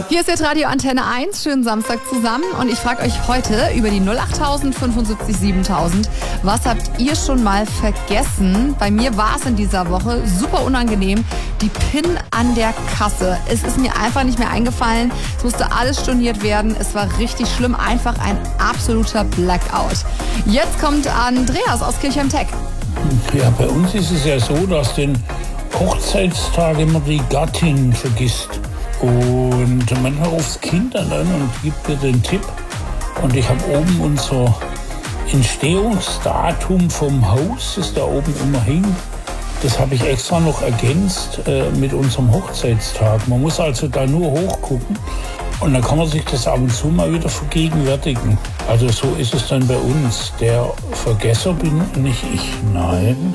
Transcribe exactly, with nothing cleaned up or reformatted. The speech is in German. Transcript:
Hier ist jetzt Radio Antenne eins, schönen Samstag zusammen und ich frage euch heute über die null achttausend fünfundsiebzig siebentausend. Was habt ihr schon mal vergessen? Bei mir war es in dieser Woche super unangenehm, die PIN an der Kasse. Es ist mir einfach nicht mehr eingefallen, es musste alles storniert werden, es war richtig schlimm, einfach ein absoluter Blackout. Jetzt kommt Andreas aus Kirchheim-Tech. Ja, bei uns ist es ja so, dass den Hochzeitstag immer die Gattin vergisst. Und manchmal ruft das Kind dann an und gibt mir den Tipp. Und ich habe oben unser Entstehungsdatum vom Haus, das da oben immer hing. Das habe ich extra noch ergänzt äh, mit unserem Hochzeitstag. Man muss also da nur hochgucken und dann kann man sich das ab und zu mal wieder vergegenwärtigen. Also so ist es dann bei uns. Der Vergesser bin nicht ich, nein.